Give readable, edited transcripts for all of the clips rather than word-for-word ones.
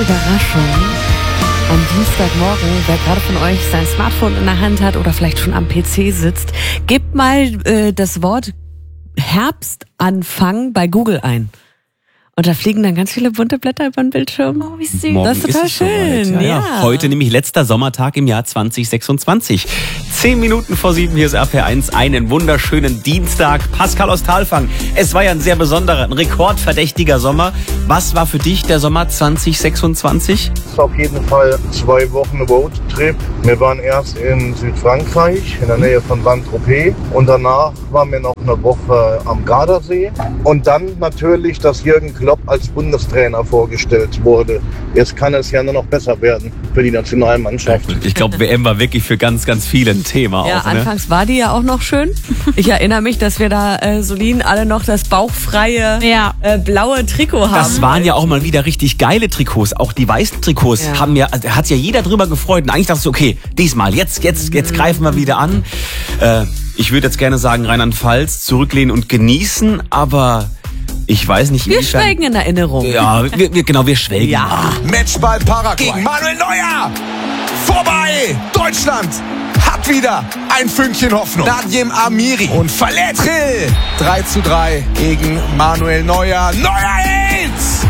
Überraschung. Am Dienstagmorgen, wer gerade von euch sein Smartphone in der Hand hat oder vielleicht schon am PC sitzt, gebt mal das Wort Herbstanfang bei Google ein. Und da fliegen dann ganz viele bunte Blätter über den Bildschirm. Oh, wie süß. Morgen Das ist total schön. Ja. Heute nämlich letzter Sommertag im Jahr 2026. 10 Minuten vor 7, hier ist RPR1. Einen wunderschönen Dienstag. Pascal aus Talfang. Es war ja ein sehr besonderer, ein rekordverdächtiger Sommer. Was war für dich der Sommer 2026? Es ist auf jeden Fall 2 Wochen Roadtrip. Wir waren erst in Südfrankreich, in der Nähe von Saint-Tropez. Und danach waren wir noch eine Woche am Gardasee. Und dann natürlich, dass Jürgen Klopp als Bundestrainer vorgestellt wurde. Jetzt kann es ja nur noch besser werden für die Nationalmannschaft. Ich glaube, WM war wirklich für ganz, ganz viele ein Thema. Ja, auch, ne? anfangs war die ja auch noch schön. Ich erinnere mich, dass wir da soliden alle noch das bauchfreie blaue Trikot haben. Das waren ja auch mal wieder richtig geile Trikots. Auch die weißen Trikots haben ja, hat ja jeder drüber gefreut. Und eigentlich dachte ich, okay, diesmal, jetzt greifen wir wieder an. Ich würde jetzt gerne sagen, Rheinland-Pfalz, zurücklehnen und genießen, aber ich weiß nicht, wir schwelgen in Erinnerung. Ja, wir schwelgen. Ja. Matchball Paraguay gegen Manuel Neuer. Vorbei. Deutschland hat wieder ein Fünkchen Hoffnung. Nadjem Amiri und Verlettrill. 3:3 gegen Manuel Neuer. Neuer hält.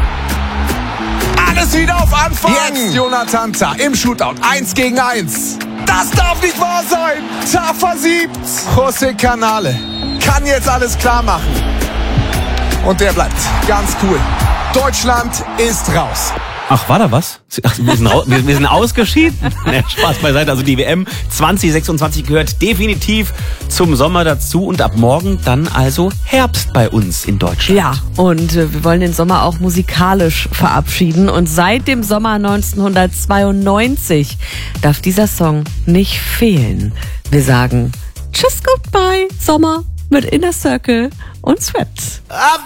Alles wieder auf Anfang. Jetzt Jonathan Tah im Shootout. 1 gegen 1. Das darf nicht wahr sein. Tah versiebt. José Canale kann jetzt alles klar machen. Und der bleibt ganz cool. Deutschland ist raus. Ach, war da was? Ach, wir sind ausgeschieden? Ja, Spaß beiseite. Also die WM 2026 gehört definitiv zum Sommer dazu. Und ab morgen dann also Herbst bei uns in Deutschland. Ja, und wir wollen den Sommer auch musikalisch verabschieden. Und seit dem Sommer 1992 darf dieser Song nicht fehlen. Wir sagen Tschüss, Goodbye, Sommer mit Inner Circle und Sweats.